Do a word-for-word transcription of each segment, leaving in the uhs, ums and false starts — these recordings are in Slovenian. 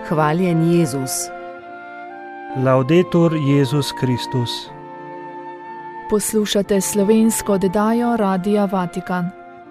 Hvaljen Jezus. Laudetur Jezus Kristus. Poslušate slovensko oddajo Radia Vatikan.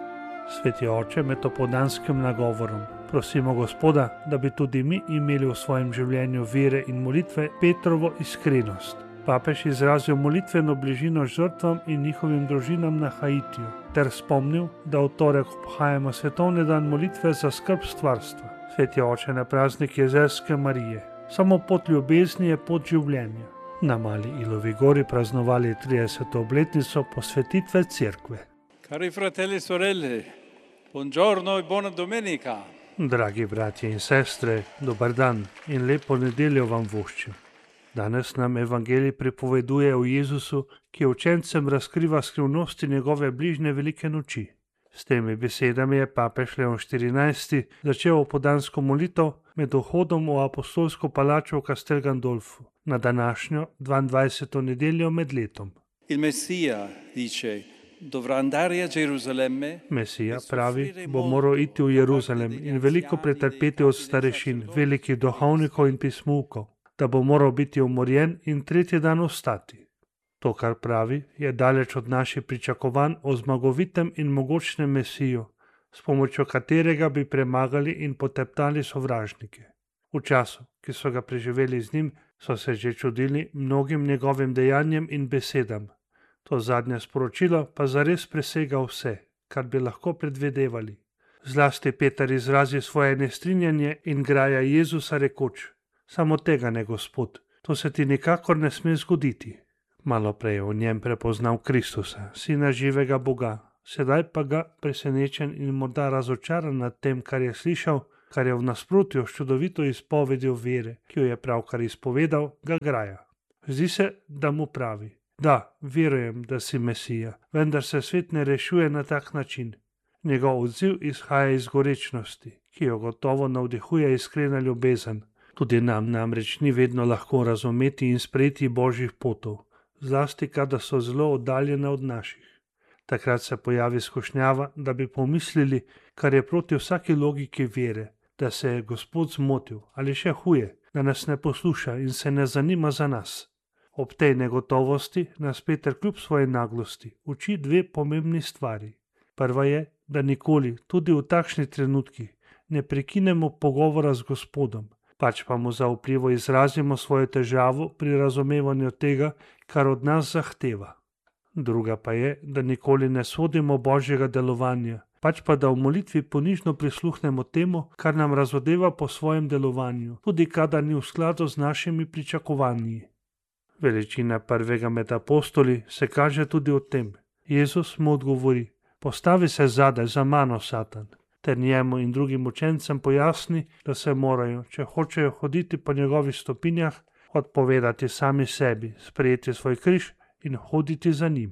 Sveti oče, med opoldanskim nagovorom prosimo Gospoda, da bi tudi mi imeli v svojem življenju vere in molitve Petrovo iskrenost. Papež izrazil molitveno bližino žrtvam in njihovim družinam na Haitiju, ter spomnil, da v torek obhajamo svetovni dan molitve za skrb stvarstva. Sveti oče, na praznik Jezerske Marije. Samo pot ljubezni je pot življenja. Na Mali Ilovi gori praznovali trideseto obletnico posvetitve cerkve. Cari fratelli e sorelle, buongiorno e buona domenica. Dragi bratje in sestre, dober dan in lepo nedeljo vam voščim. Danes nam evangelij pripoveduje o Jezusu, ki učencem razkriva skrivnosti njegove bližnje velike noči. S temi besedami je papež Leon štirinajsti začel opoldansko molitev med vhodom v apostolsko palačo v Castel Gandolfu na današnjo dvaindvajseto nedeljo med letom. Il Messia, dice, dovrà andare a Gerusalemme. Mesija pravi, bo moral iti v Jeruzalem in veliko pretrpeti od starešin, velikih duhovnikov in pismukov, da bo moral biti umorjen in tretji dan ostati. To, kar pravi, je daleč od naših pričakovanj o zmagovitem in mogočnem Mesiju, s pomočjo katerega bi premagali in poteptali sovražnike. V času, ki so ga preživeli z njim, so se že čudili mnogim njegovim dejanjem in besedam. To zadnje sporočilo pa zares presega vse, kar bi lahko predvidevali. Zlasti Peter izrazi svoje nestrinjanje in graja Jezusa rekoč: samo tega ne, Gospod, to se ti nikakor ne sme zgoditi. Malo prej je v njem prepoznal Kristusa, sina živega Boga, sedaj pa ga presenečen in morda razočaran nad tem, kar je slišal, kar je v nasprotju s čudovito izpovedjo vere, ki jo je pravkar izpovedal, ga graja. Zdi se, da mu pravi: da, verujem, da si Mesija, vendar se svet ne rešuje na tak način. Njegov odziv izhaja iz gorečnosti, ki jo gotovo navdihuje iskrena ljubezen. Tudi nam namreč ni vedno lahko razumeti in sprejeti božjih potov, zlasti kadar so zelo oddaljene od naših. Takrat se pojavi skušnjava, da bi pomislili, kar je proti vsaki logiki vere, da se je Gospod zmotil, ali še huje, da nas ne posluša in se ne zanima za nas. Ob tej negotovosti nas Peter kljub svoji naglosti uči dve pomembni stvari. Prva je, da nikoli, tudi v takšnih trenutkih, ne prekinemo pogovora z Gospodom, pač pa mu zaupljivo izrazimo svojo težavo pri razumevanju tega, kar od nas zahteva. Druga pa je, da nikoli ne sodimo božjega delovanja, pač pa da v molitvi ponižno prisluhnemo temu, kar nam razodeva po svojem delovanju, tudi kadar ni v skladu z našimi pričakovanji. Veličina prvega med apostoli se kaže tudi v tem. Jezus mu odgovori: postavi se zadaj za mano, Satan, ter njemu in drugim učencem pojasni, da se morajo, če hočejo hoditi po njegovih stopinjah, odpovedati sami sebi, sprejeti svoj križ in hoditi za njim.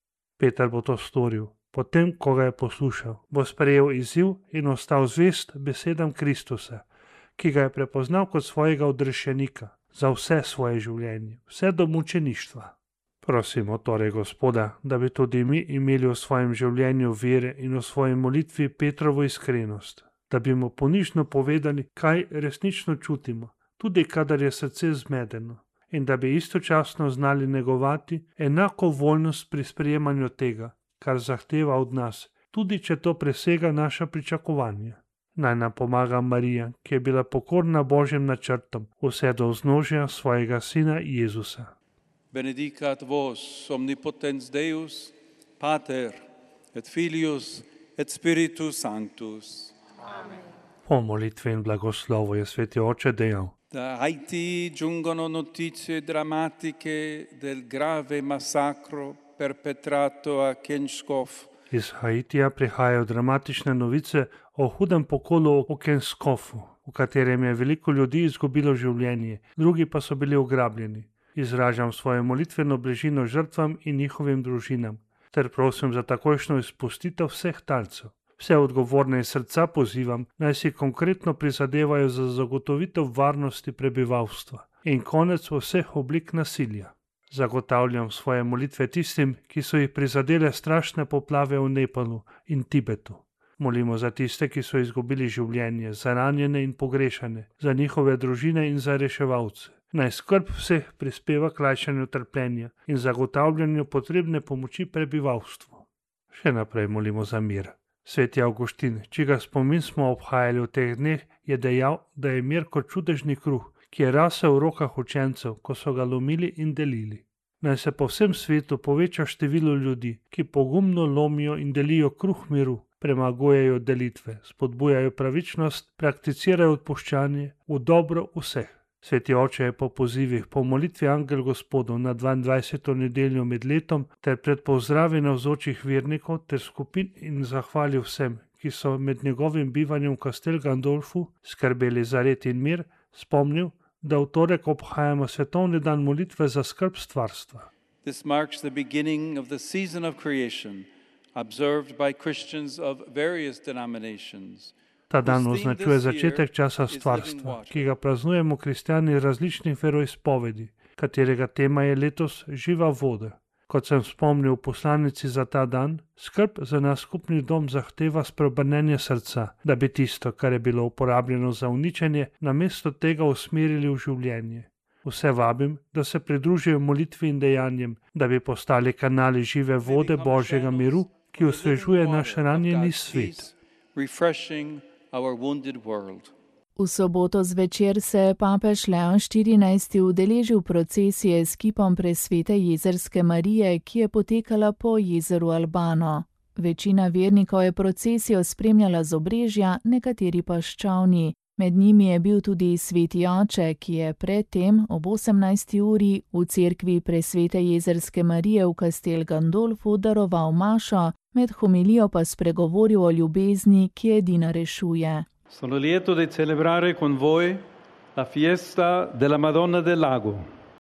Peter bo to storil. Potem, ko ga je poslušal, bo sprejel izziv in ostal zvest besedam Kristusa, ki ga je prepoznal kot svojega odrešenika za vse svoje življenje, vse do mučeništva. Prosimo torej Gospoda, da bi tudi mi imeli v svojem življenju vere in v svoji molitvi Petrovo iskrenost, da bi mu ponižno povedali, kaj resnično čutimo, tudi kadar je srce zmedeno, in da bi istočasno znali negovati enako voljnost pri sprejemanju tega, kar zahteva od nas, tudi če to presega naša pričakovanja. Naj nam pomaga Marija, ki je bila pokorna Božjim načrtom, vse do vznožja svojega sina Jezusa. Benedicat vos omnipotens Deus, Pater et Filius et Spiritus Sanctus. Amen. Po molitvi in blagoslovu je sveti oče dejal: Da Haiti giungono notizie drammatiche del grave massacro perpetrato a Kenškov. Iz Haitija prihajajo dramatične novice o hudem pokolu v Kenškovu, v katerem je veliko ljudi izgubilo življenje, drugi pa so bili ugrabljeni. Izražam svojo molitveno bližino žrtvam in njihovim družinam, ter prosim za takojšnjo izpustitev vseh talcev. Vse odgovorne iz srca pozivam, naj si konkretno prizadevajo za zagotovitev varnosti prebivalstva in konec vseh oblik nasilja. Zagotavljam svoje molitve tistim, ki so jih prizadele strašne poplave v Nepalu in Tibetu. Molimo za tiste, ki so izgubili življenje, za ranjene in pogrešane, za njihove družine in za reševalce. Naj skrb vseh prispeva k lajšanju trpljenja in zagotavljanju potrebne pomoči prebivalstvu. Še naprej molimo za mir. Sveti Avguštin, čigar spomin smo obhajali v teh dneh, je dejal, da je mir kot čudežni kruh, ki je rasel v rokah učencev, ko so ga lomili in delili. Naj se po vsem svetu poveča število ljudi, ki pogumno lomijo in delijo kruh miru, premagujejo delitve, spodbujajo pravičnost, prakticirajo odpuščanje v dobro vseh. Sveti oče je po pozivih, po molitvi Angel Gospodov na dvaindvajseto nedeljo med letom ter pred pozdravi navzočih vernikov ter skupin in zahvalil vsem, ki so med njegovim bivanjem v Castel Gandolfu skrbeli za red in mir, spomnil, da v torek obhajamo svetovni dan molitve za skrb stvarstva. This marks the beginning of the season of creation, observed by Christians of various denominations. Ta dan označuje začetek časa stvarstva, ki ga praznujemo kristjani različnih veroizpovedi, katerega tema je letos živa voda. Kot sem spomnil v poslanici za ta dan, skrb za naš skupni dom zahteva spreobrnenje srca, da bi tisto, kar je bilo uporabljeno za uničenje, namesto tega usmerili v življenje. Vse vabim, da se pridružijo molitvi in dejanjem, da bi postali kanali žive vode Božjega miru, ki osvežuje naš ranjeni svet. V soboto zvečer se je papež Leon štirinajsti udeležil procesije s kipom Presvete Jezerske Marije, ki je potekala po jezeru Albano. Večina vernikov je procesijo spremljala z obrežja, nekateri pa s čavni. Med njimi je bil tudi sveti oče, ki je predtem ob osemnajsti uri v cerkvi Presvete Jezerske Marije v Castel Gandolfu daroval mašo, med homilijo pa spregovoril o ljubezni, ki edina rešuje. Sono lieto di celebrare con voi la fiesta della Madonna del Lago,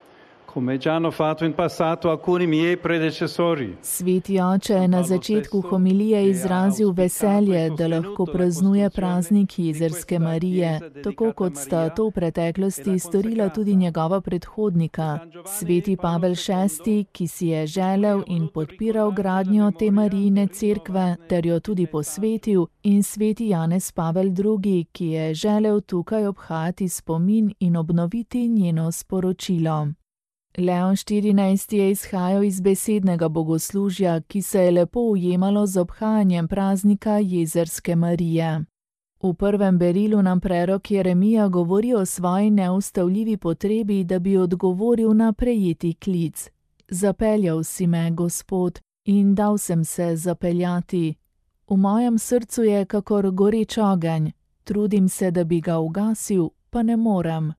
come già hanno fatto in passato alcuni miei predecessori. Sveti oče je na začetku homilije izrazil veselje, da lahko praznuje praznik Jezerske Marije, tako kot sta to v preteklosti storila tudi njegova predhodnika, sveti Pavel šesti, ki si je želel in podpiral gradnjo te Marijine cerkve, ter jo tudi posvetil, in sveti Janez Pavel drugi, ki je želel tukaj obhajati spomin in obnoviti njeno sporočilo. Leon štirinajsti je izhajal iz besednega bogoslužja, ki se je lepo ujemalo z obhajanjem praznika Jezerske Marije. V prvem berilu nam prerok Jeremija govori o svoji neustavljivi potrebi, da bi odgovoril na prejeti klic. Zapeljal si me, Gospod, in dal sem se zapeljati. V mojem srcu je kakor goreč ogenj, trudim se, da bi ga ugasil, pa ne morem.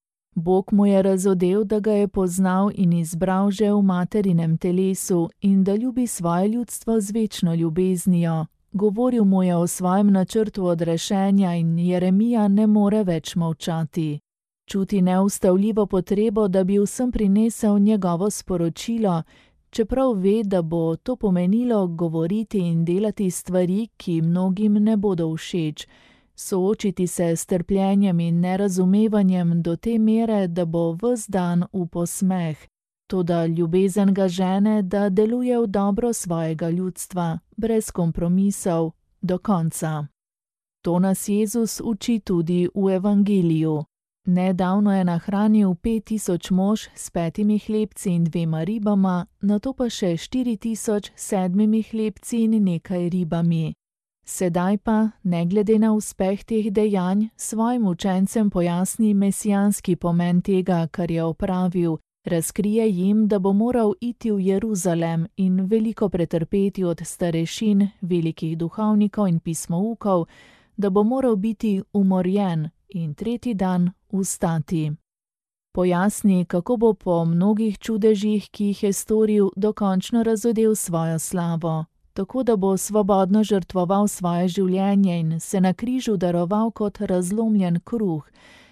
Bog mu je razodel, da ga je poznal in izbral že v materinem telesu in da ljubi svoje ljudstvo z večno ljubeznijo. Govoril mu je o svojem načrtu odrešenja in Jeremija ne more več molčati. Čuti neustavljivo potrebo, da bi vsem prinesel njegovo sporočilo, čeprav ve, da bo to pomenilo govoriti in delati stvari, ki mnogim ne bodo všeč. Soočiti se s trpljenjem in nerazumevanjem do te mere, da bo ves dan v posmeh. Toda ljubezen ga žene, da deluje v dobro svojega ljudstva, brez kompromisov, do konca. To nas Jezus uči tudi v Evangeliju. Nedavno je nahranil pet tisoč mož s petimi hlebci in dvema ribama, nato pa še štiri tisoč sedmimi hlebci in nekaj ribami. Sedaj pa, ne glede na uspeh teh dejanj, svojim učencem pojasni mesijanski pomen tega, kar je opravil, razkrije jim, da bo moral iti v Jeruzalem in veliko pretrpeti od starešin, velikih duhovnikov in pismoukov, da bo moral biti umorjen in tretji dan vstati. Pojasni, kako bo po mnogih čudežih, ki jih je storil, dokončno razodel svojo slavo, tako da bo svobodno žrtvoval svoje življenje in se na križu daroval kot razlomljen kruh.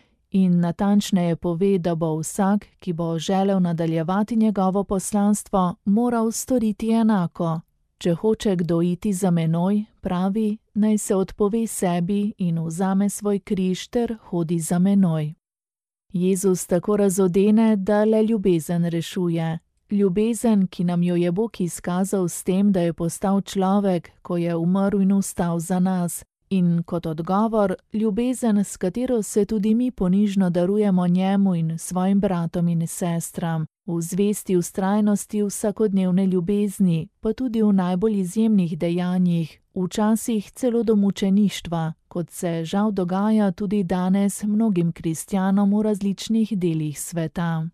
In natančneje pove, da bo vsak, ki bo želel nadaljevati njegovo poslanstvo, moral storiti enako. Če hoče kdo iti za menoj, pravi, naj se odpove sebi in vzame svoj križ ter hodi za menoj. Jezus tako razodene, da le ljubezen rešuje. ljubezen, ki nam jo je Bog izkazal s tem, da je postal človek, ko je umrl in vstal za nas. In kot odgovor, ljubezen, s katero se tudi mi ponižno darujemo njemu in svojim bratom in sestram, v zvesti vztrajnosti vsakodnevne ljubezni, pa tudi v najbolj izjemnih dejanjih, včasih celo do mučeništva, kot se žal dogaja tudi danes mnogim kristjanom v različnih delih sveta.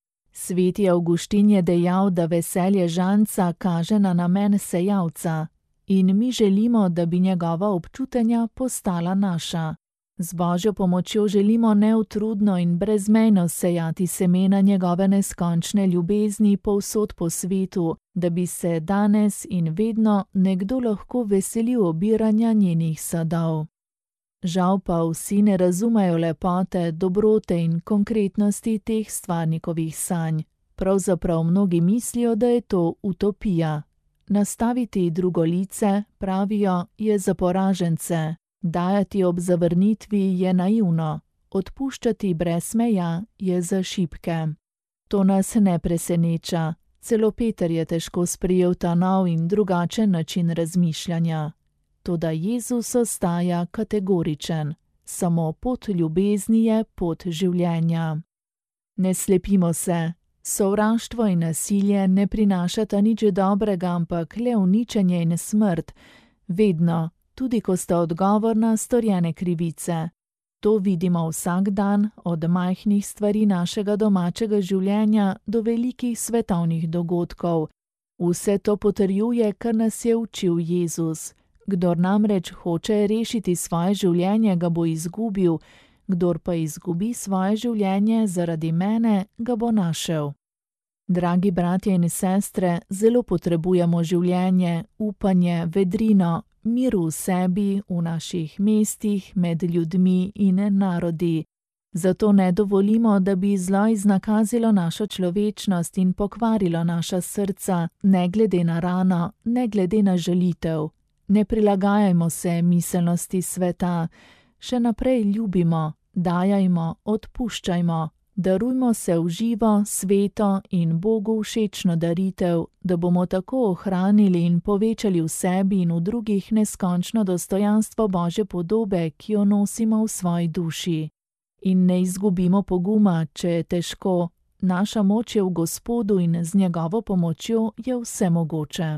Sveti Avguštin je dejal, da veselje žanca kaže na namen sejalca, in mi želimo, da bi njegova občutenja postala naša. Z Božjo pomočjo želimo neutrudno in brezmejno sejati semena njegove neskončne ljubezni povsod po svetu, da bi se danes in vedno nekdo lahko veselil obiranja njenih sadov. Žal pa vsi ne razumejo lepote, dobrote in konkretnosti teh stvarnikovih sanj. Pravzaprav mnogi mislijo, da je to utopija. Nastaviti drugo lice, pravijo, je za poražence. Dajati ob zavrnitvi je naivno, odpuščati brez meja je za šibke. To nas ne preseneča, celo Peter je težko sprejel ta nov in drugačen način razmišljanja. Toda Jezus ostaja kategoričen, samo pot ljubezni je pot življenja. Ne slepimo se, sovraštvo in nasilje ne prinašata nič dobrega, ampak le uničenje in smrt, vedno, tudi ko sta odgovor na storjene krivice. To vidimo vsak dan, od majhnih stvari našega domačega življenja do velikih svetovnih dogodkov. Vse to potrjuje, kar nas je učil Jezus. Kdor namreč hoče rešiti svoje življenje, ga bo izgubil, kdor pa izgubi svoje življenje zaradi mene, ga bo našel. Dragi bratje in sestre, zelo potrebujemo življenje, upanje, vedrino, mir v sebi, v naših mestih, med ljudmi in narodi. Zato ne dovolimo, da bi zlo iznakazilo našo človečnost in pokvarilo naša srca, ne glede na rano, ne glede na žalitev. Ne prilagajajmo se miselnosti sveta, še naprej ljubimo, dajajmo, odpuščajmo, darujmo se v živo, sveto in Bogu všečno daritev, da bomo tako ohranili in povečali v sebi in v drugih neskončno dostojanstvo Božje podobe, ki jo nosimo v svoji duši. In ne izgubimo poguma, če je težko, naša moč je v Gospodu in z njegovo pomočjo je vse mogoče.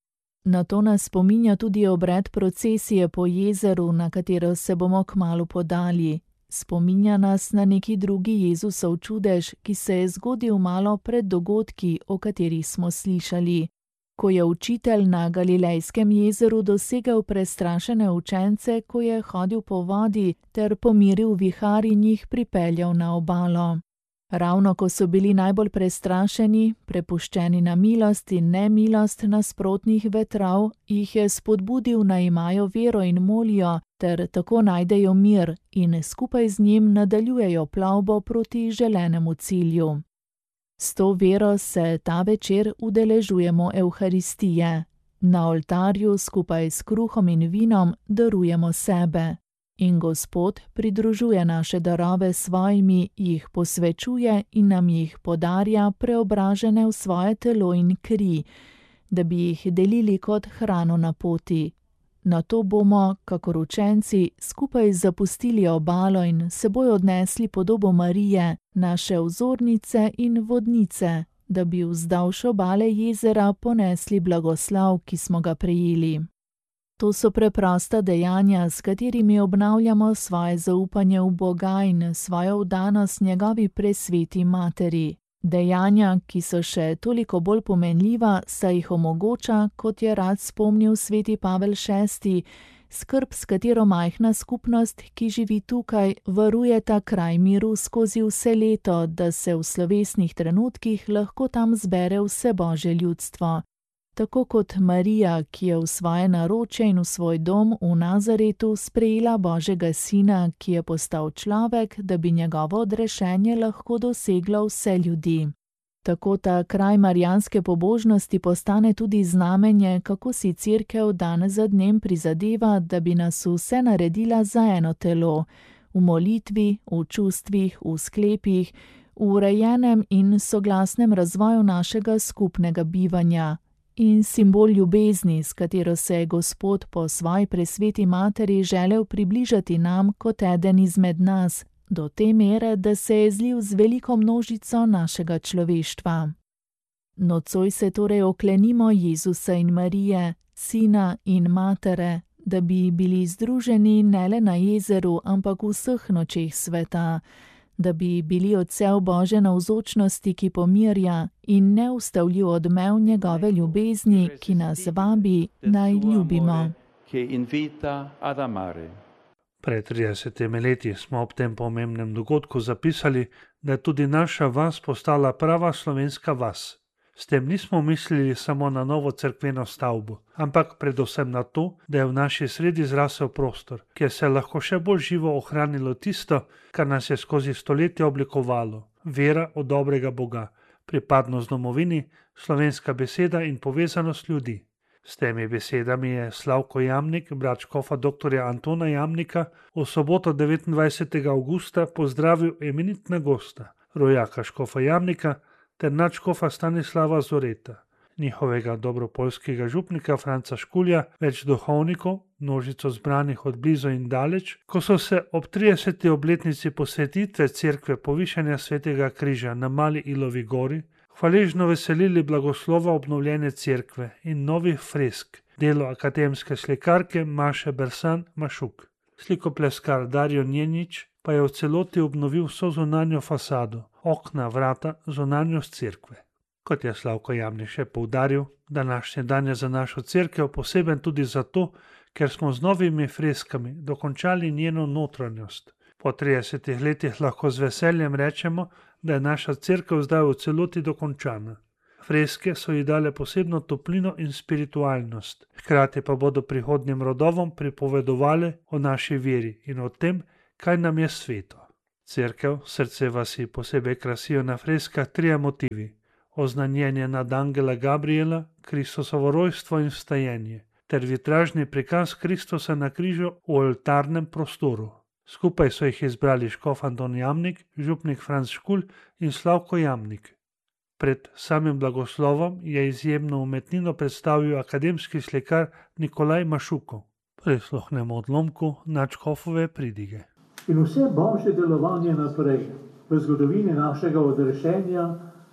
Na to nas spominja tudi obred procesije po jezeru, na katero se bomo kmalu podali. Spominja nas na neki drugi Jezusov čudež, ki se je zgodil malo pred dogodki, o katerih smo slišali. Ko je učitelj na Galilejskem jezeru dosegel prestrašene učence, ko je hodil po vodi ter pomiril vihar in jih pripeljal na obalo. Ravno ko so bili najbolj prestrašeni, prepuščeni na milost in nemilost nasprotnih vetrov, jih je spodbudil, naj imajo vero in molijo, ter tako najdejo mir in skupaj z njim nadaljujejo plovbo proti želenemu cilju. S to vero se ta večer udeležujemo Evharistije. Na oltarju skupaj s kruhom in vinom darujemo sebe. In Gospod pridružuje naše darove svojimi, jih posvečuje in nam jih podarja preobražene v svoje telo in kri, da bi jih delili kot hrano na poti. Nato bomo, kakor učenci, skupaj zapustili obalo in seboj odnesli podobo Marije, naše vzornice in vodnice, da bi vzdolž obale jezera ponesli blagoslov, ki smo ga prejeli. To so preprosta dejanja, s katerimi obnavljamo svoje zaupanje v Boga in svojo vdanost njegovi presveti materi. Dejanja, ki so še toliko bolj pomenljiva, saj jih omogoča, kot je rad spomnil sveti Pavel šesti, skrb, s katero majhna skupnost, ki živi tukaj, varuje ta kraj miru skozi vse leto, da se v slovesnih trenutkih lahko tam zbere vse Božje ljudstvo. Tako kot Marija, ki je v svoje naročje in v svoj dom v Nazaretu sprejela Božjega sina, ki je postal človek, da bi njegovo odrešenje lahko doseglo vse ljudi. Tako ta kraj marijanske pobožnosti postane tudi znamenje, kako si Cerkev dan za dnem prizadeva, da bi nas vse naredila za eno telo, v molitvi, v čustvih, v sklepih, v urejenem in soglasnem razvoju našega skupnega bivanja in simbol ljubezni, s katero se je Gospod po svoji presveti materi želel približati nam kot eden izmed nas, do te mere, da se je zlil z veliko množico našega človeštva. Nocoj se torej oklenimo Jezusa in Marije, Sina in Matere, da bi bili združeni ne le na jezeru, ampak v vseh nočeh sveta, da bi bili odsev Božje navzočnosti, ki pomirja, in neustavljiv odmev njegove ljubezni, ki nas vabi, naj ljubimo. Pred tridesetimi leti smo ob tem pomembnem dogodku zapisali, da je tudi naša vas postala prava slovenska vas. S tem nismo mislili samo na novo cerkveno stavbo, ampak predvsem na to, da je v naši sredi zrasel prostor, kjer se je lahko še bolj živo ohranilo tisto, kar nas je skozi stoletja oblikovalo, vera v dobrega Boga, pripadnost domovini, slovenska beseda in povezanost ljudi. S temi besedami je Slavko Jamnik, brat škofa doktorja Antona Jamnika, v soboto devetindvajsetega avgusta pozdravil eminentna gosta, rojaka škofa Jamnika ter nadškofa Stanislava Zoreta, njihovega dobropoljskega župnika Franca Škulja, več duhovnikov, množico zbranih od blizu in daleč, ko so se ob trideseti obletnici posvetitve cerkve povišanja Svetega križa na Mali Ilovi gori hvaležno veselili blagoslova obnovljene cerkve in novih fresk, delo akademske slikarke Maše Bersan Mašuk. Slikopleskar Darjo Njenič pa je v celoti obnovil vso zunanjo fasado, okna, vrata, zunanjost cerkve. Kot je Slavko Jamnik še poudaril, današnji dan je za našo cerkev poseben tudi zato, ker smo z novimi freskami dokončali njeno notranjost. Po tridesetih letih lahko z veseljem rečemo, da je naša cerkev zdaj v celoti dokončana. Freske so ji dale posebno toplino in spiritualnost, hkrati pa bodo prihodnjim rodovom pripovedovale o naši veri in o tem, kaj nam je sveto. Cerkev, srce vasi posebej krasijo na freskah trije motivi: oznanjenje nad angela Gabriela, Kristusovo rojstvo in vstajenje, ter vitražni prikaz Kristusa na križu v oltarnem prostoru. Skupaj so jih izbrali škof Anton Jamnik, župnik Franc Škulj in Slavko Jamnik. Pred samim blagoslovom je izjemno umetnino predstavil akademski slikar Nikolaj Mašukov. Prisluhnemo odlomku nadškofove pridige. In vse Božje delovanje naprej v zgodovini našega odrešenja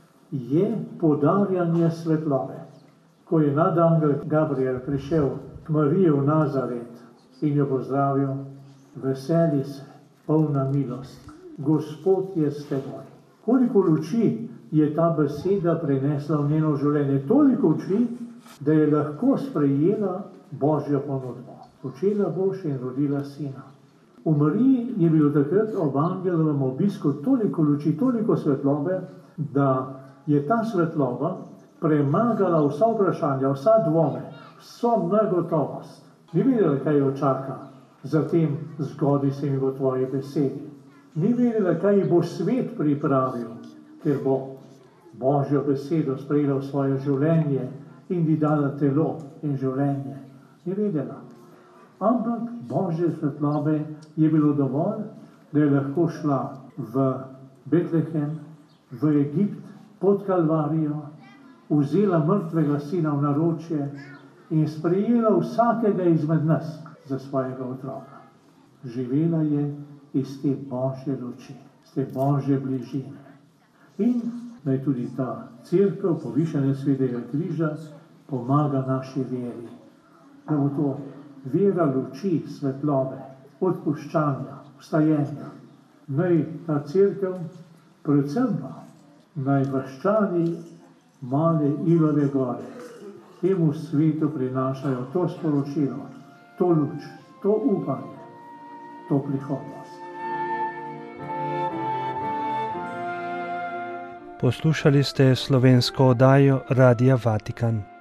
je podarjanje svetlobe. Ko je nadangel Gabriel prišel k Mariji v Nazaret in jo pozdravil: veseli se, polna milost, Gospod je s teboj. Koliko luči je ta beseda prinesla v njeno življenje, toliko luči, da je lahko sprejela Božjo ponudbo. Počela boš in rodila sina. V Mariji je bilo takrat ob angelovem obisku toliko luči, toliko svetlobe, da je ta svetloba premagala vsa vprašanja, vsa dvome, vso negotovost. Ni vedela, kaj jo čaka, zatem zgodi se mi v tvoji besedi. Ni vedela, kaj bo svet pripravil, ker bo Božjo besedo sprejela v svoje življenje in ji dala telo in življenje. Ni vedela. Ampak Božje svetlobe je bilo dovolj, da je lahko šla v Betlehem, v Egipt, pod Kalvarijo, vzela mrtvega sina v naročje in sprejela vsakega izmed nas za svojega otroka. Živela je iz te Božje luči, iz te Božje bližine. In naj tudi ta cerkev povišanja Svetega križa pomaga naši veri. Da bo to vera luči, svetlobe, odpuščanja, vstajenja. Naj ta cerkev, predvsem pa naj vaščani Male Ilove gore temu svetu prinašajo to sporočilo, to luč, to upanje, to prihodnost. Poslušali ste slovensko oddajo Radia Vatikan.